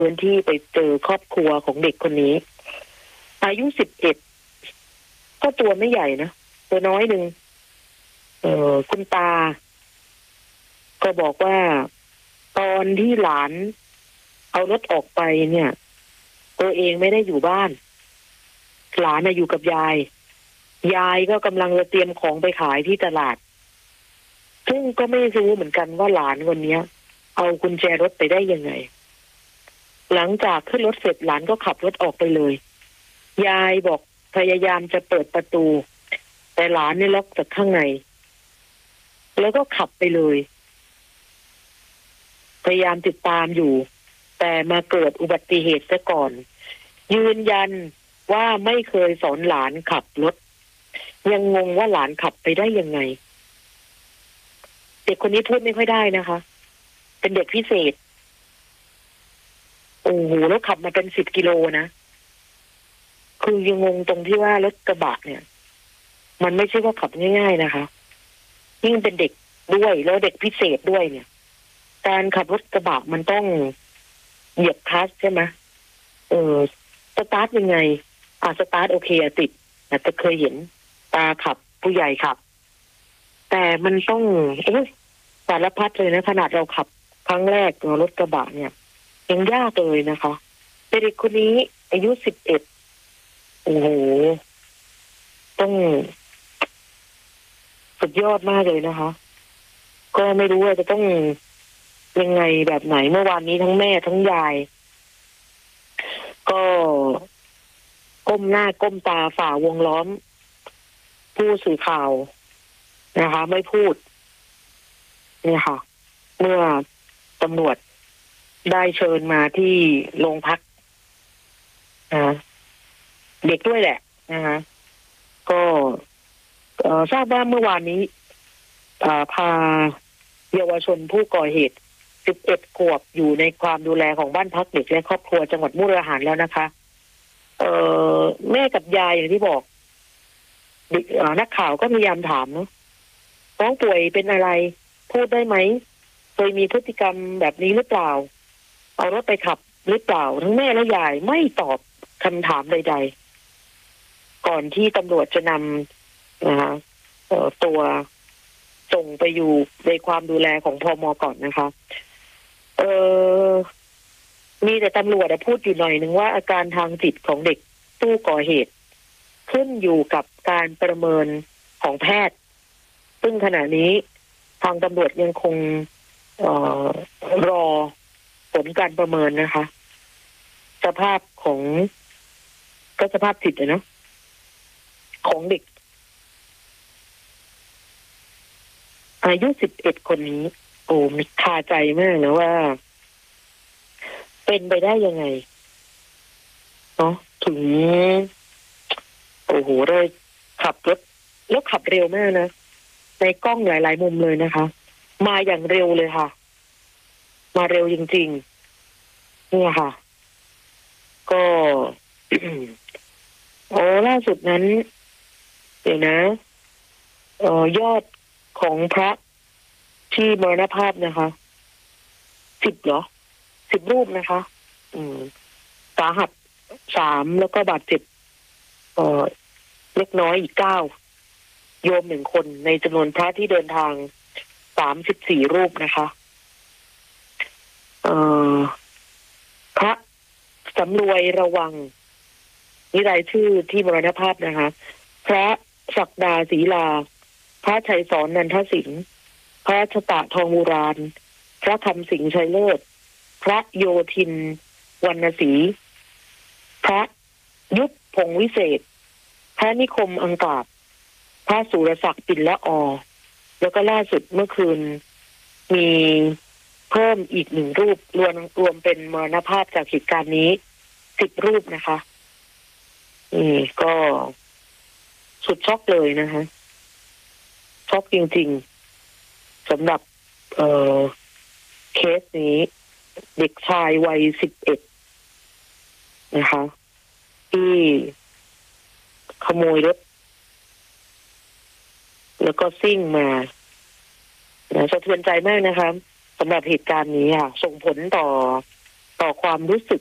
พื้นที่ไปเจอครอบครัวของเด็กคนนี้อายุ11ก็ตัวไม่ใหญ่นะตัวน้อยหนึ่งคุณตาก็บอกว่าตอนที่หลานเอารถออกไปเนี่ยตัวเองไม่ได้อยู่บ้านหลานอยู่กับยายก็กำลังจะเตรียมของไปขายที่ตลาดซึ่งก็ไม่รู้เหมือนกันว่าหลานคนนี้เอากุญแจรถไปได้ยังไงหลังจากขึ้นรถเสร็จหลานก็ขับรถออกไปเลยยายบอกพยายามจะเปิดประตูแต่หลานเนี่ยล็อกจากข้างในแล้วก็ขับไปเลยพยายามติดตามอยู่แต่มาเกิดอุบัติเหตุซะก่อนยืนยันว่าไม่เคยสอนหลานขับรถยังงงว่าหลานขับไปได้ยังไงเด็กคนนี้พูดไม่ค่อยได้นะคะเป็นเด็กพิเศษโอ้โหแล้วขับมาเป็น10 กิโลนะคือยังงงตรงที่ว่ารถกระบะเนี่ยมันไม่ใช่ว่าขับง่ายๆนะคะยิ่งเป็นเด็กด้วยแล้วเด็กพิเศษด้วยเนี่ยการขับรถกระบะมันต้องเหยียบคลัตช์ใช่ไหมสตาร์ทยังไงสตาร์ทโอเคติดแต่จะเคยเห็นตาขับผู้ใหญ่ขับแต่มันต้องสารพัดเลยนะขนาดเราขับครั้งแรกรถกระบะเนี่ยยังยากเลยนะคะเด็กคนนี้อายุ11โอ้โหต้องสุดยอดมากเลยนะคะก็ไม่รู้ว่าจะต้องยังไงแบบไหนเมื่อวานนี้ทั้งแม่ทั้งยายก็ก้มหน้าก้มตาฝ่าวงล้อมผู้สื่อข่าวนะคะไม่พูดเนี่ยค่ะเมื่อตำรวจได้เชิญมาที่โรงพักเด็กด้วยแหละนะคะก็ทราบว่าเมื่อวานนี้พาเยาวชนผู้ก่อเหตุ11 ขวบอยู่ในความดูแลของบ้านพักเด็กและครอบครัวจังหวัดมุกดาหารแล้วนะคะแม่กับยายอย่างที่บอกนักข่าวก็พยายามถามเนาะน้องป่วยเป็นอะไรพูดได้ไหมเคยมีพฤติกรรมแบบนี้หรือเปล่าเอารถไปขับหรือเปล่าทั้งแม่และยายไม่ตอบคำถามใดๆก่อนที่ตำรวจจะนำตัวส่งไปอยู่ในความดูแลของพม.ก่อนนะคะมีแต่ตำรวจพูดอยู่หน่อยนึงว่าอาการทางจิตของเด็กผู้ก่อเหตุขึ้นอยู่กับการประเมินของแพทย์ซึ่งขณะนี้ทางตำรวจยังคงรอผลการประเมินนะคะสภาพของก็สภาพจิตเนาะของเด็กอายุ11 คนนี้โอ้มีคาใจมากนะว่าเป็นไปได้ยังไงเนาะถึงโอ้โหเลยขับรถแล้วขับเร็วมากนะในกล้องหลายๆมุมเลยนะคะมาอย่างเร็วเลยค่ะมาเร็วจริงๆเนี่ยค่ะก็ล่าสุดนั้นเดี๋ยวนะยอดของพระที่มรณภาพนะคะ10 เหรอ10 รูปนะคะสาหัส3แล้วก็บาดเจ็บเล็กน้อยอีก9โยม1 คนในจำนวนพระที่เดินทาง34 รูปนะคะพระสำรวยระวังนี่รายชื่อที่มรณภาพนะคะพระศักดาศรีลาพระชัยสอนนันทสิงห์พระชตะทองอุรานพระคำสิงห์ชัยเลิศพระโยธินวรรณศรีพระยุทธพงษ์วิเศษพระนิคมอังกาบพระสุรศักดิ์ปิ่นละอแล้วก็ล่าสุดเมื่อคืนมีเพิ่มอีก1 รูปรวมเป็นมรณภาพจากเหตุการณ์นี้10 รูปนะคะก็สุดช็อกเลยนะคะช็อกจริงๆสำหรับเคสนี้เด็กชายวัย11นะคะที่ขโมยรถแล้วก็ซิ่งมาสะเทือนใจมากนะคะสำหรับเหตุการณ์นี้ค่ะส่งผลต่อต่อความรู้สึก